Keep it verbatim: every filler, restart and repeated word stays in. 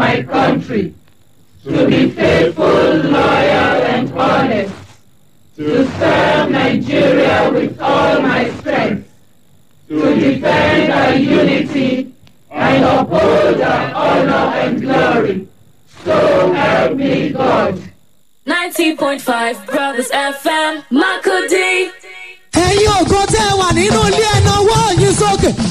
my country, to be faithful, loyal, and honest, to serve Nigeria with all my strength, to defend our unity and uphold our honor and glory. So help me God. ninety point five Brothers F M, Makurdi. Ẹ̀yin ògo tẹ́ wà nínú ilé ẹ̀ náwó yín sókè.